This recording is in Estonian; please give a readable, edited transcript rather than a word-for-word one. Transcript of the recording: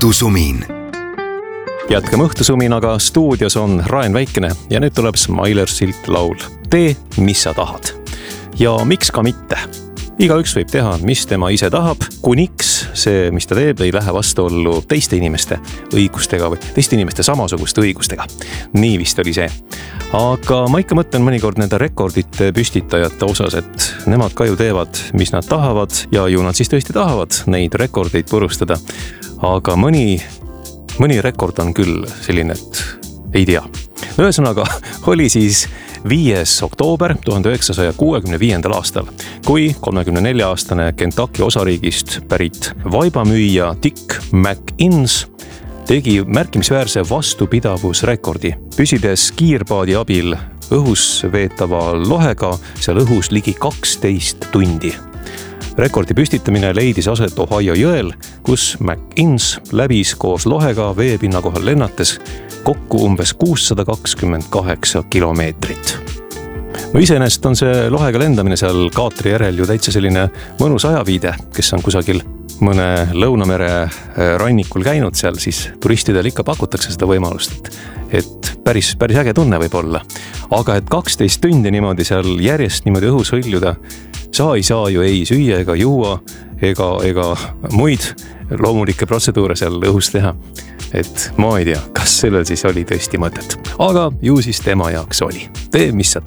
Õhtusumin. Jätkame Õhtusuminaga, stuudios on Raen Väikene ja nüüd tuleb Smilersilt laul Tee, mis sa tahad. Ja miks ka mitte? Igaüks võib teha, mis tema ise tahab, kuniks see, mis ta teeb, ei lähe vastuollu teiste inimeste õigustega või teiste inimeste samasuguste õigustega. Nii vist oli see. Aga ma ikka mõtlen mõnikord nende rekordite püstitajate osas, et nemad ka ju teevad, mis nad tahavad ja ju nad siis tõesti tahavad neid rekordeid purustada. Aga mõni rekord on küll selline, et ei tea. Ühesõnaga oli siis 5. oktoober 1965. aastal, kui 34-aastane Kentucky osariigist pärit vaibamüüja Dick McInnes tegi märkimisväärse vastupidavusrekordi, püsides kiirpaadi abil õhus veetava lohega seal õhus ligi 12 tundi. Rekordi püstitamine leidis aset Ohio jõel, kus McInnes läbis koos lohega veepinna kohal lennates kokku umbes 628 kilomeetrit. No iseenesest on see lohega lendamine seal kaatri järel ju täitsa selline mõnus ajaviide, kes on kusagil mõne Lõunamere rannikul käinud seal, siis turistidel ikka pakutakse seda võimalust, et päris äge tunne võib olla. Aga et 12 tundi niimoodi seal järjest niimoodi õhus hõljuda, sa ei saa ju ei süüa ega juua ega muid loomulikke protseduure seal õhus teha. Et ma ei tea, kas sellel siis oli tõesti mõtet. Aga ju siis tema jaoks oli. Tee, mis sa